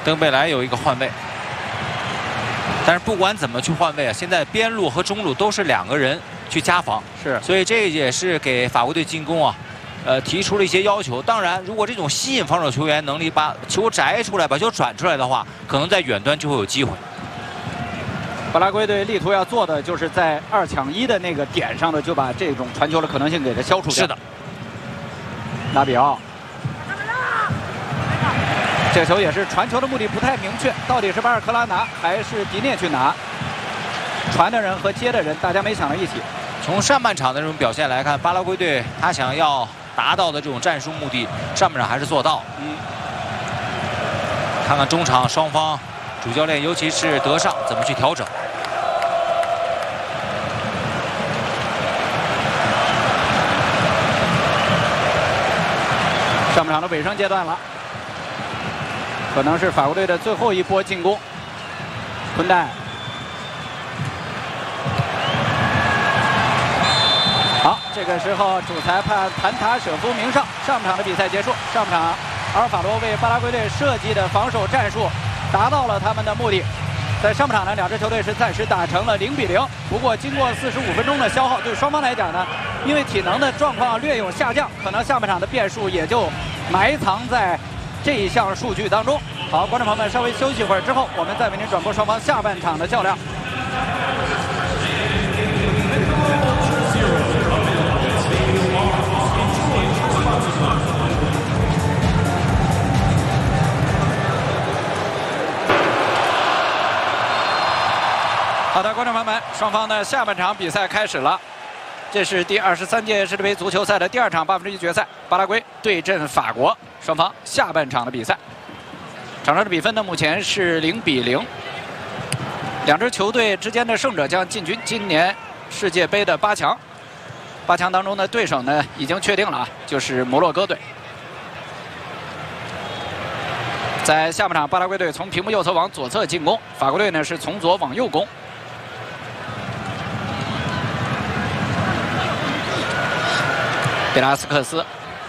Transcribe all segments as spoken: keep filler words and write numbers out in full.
登贝莱有一个换位，但是不管怎么去换位啊，现在边路和中路都是两个人去加防， 是， 所以这也是给法国队进攻啊，呃提出了一些要求。当然，如果这种吸引防守球员能力把球摘出来、把球转出来的话，可能在远端就会有机会。 巴拉圭队力图要做的就是在二抢一的那个点上的，就把这种传球的可能性给它消除掉。 是的， 拉比奥，这球也是传球的目的不太明确，到底是巴尔克拉拿还是迪涅去拿？传的人和接的人，大家没想到一起。 从上半场的这种表现来看，巴拉圭队他想要达到的这种战术目的，上半场还是做到。嗯，看看中场双方。 主教练，尤其是德尚，怎么去调整？ 上半场的尾声阶段了，可能是法国队的最后一波进攻。昆代，好，这个时候主裁判谭塔舍夫鸣哨，上半场的比赛结束。上半场，阿尔法罗为巴拉圭队设计的防守战术。 达到了他们的目的，在上半场呢，两支球队是暂时打成了零比零。不过，经过四十五分钟的消耗，对双方来讲呢，因为体能的状况略有下降，可能下半场的变数也就埋藏在这一项数据当中。好，观众朋友们，稍微休息一会儿之后，我们再为您转播双方下半场的较量。 好的，观众朋友们，双方的下半场比赛开始了。这是第二十三届世界杯足球赛的第二场八分之一决赛，巴拉圭对阵法国，双方下半场的比赛。场上的比分呢，目前是零比零。两支球队之间的胜者将进军今年世界杯的八强。八强当中的对手呢，已经确定了啊，就是摩洛哥队。在下半场，巴拉圭队从屏幕右侧往左侧进攻，法国队呢是从左往右攻。 贝拉斯克斯，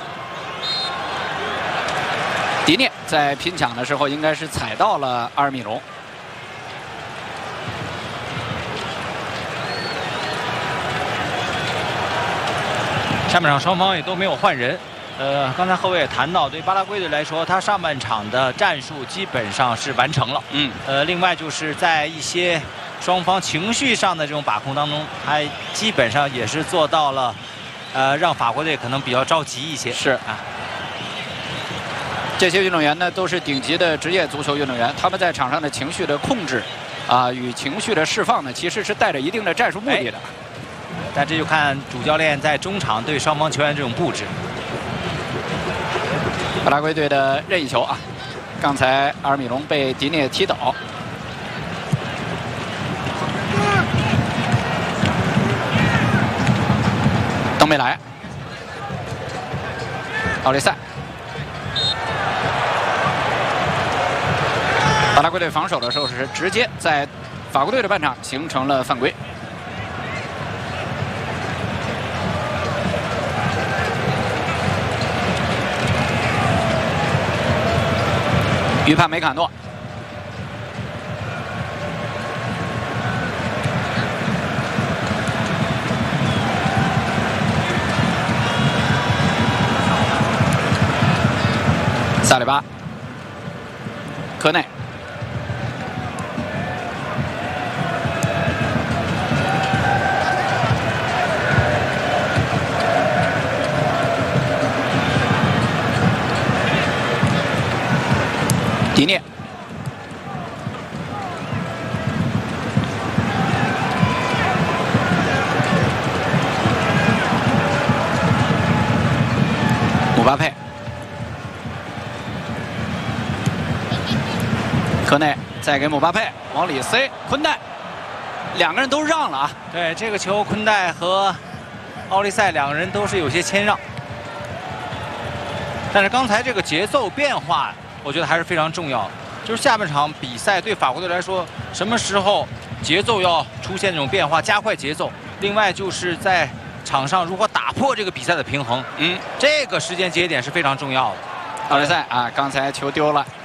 迪涅在拼抢的时候应该是踩到了阿尔米隆。 下半场双方也都没有换人。呃，刚才各位也谈到，对巴拉圭队来说，他上半场的战术基本上是完成了。嗯。呃，另外就是在一些双方情绪上的这种把控当中，他基本上也是做到了。 呃，让法国队可能比较着急一些。是啊， 这些运动员呢都是顶级的职业足球运动员，他们在场上的情绪的控制，啊与情绪的释放呢，其实是带着一定的战术目的的。 但这就看主教练在中场对双方球员这种布置。 巴拉圭队的任意球啊，刚才阿尔米隆被迪涅踢倒。 登贝莱，奥利塞，巴拉圭队防守的时候是直接在法国队的半场形成了犯规。预判梅卡诺。 萨里巴，科内，迪涅，姆巴佩。 科内再给姆巴佩往里塞，昆代，两个人都让了啊！ 对这个球，昆代和奥利塞两个人都是有些谦让，但是刚才这个节奏变化，我觉得还是非常重要的。就是下半场比赛对法国队来说，什么时候节奏要出现这种变化，加快节奏。另外就是在场上如何打破这个比赛的平衡，嗯，这个时间节点是非常重要的。 奥利塞啊，刚才球丢了。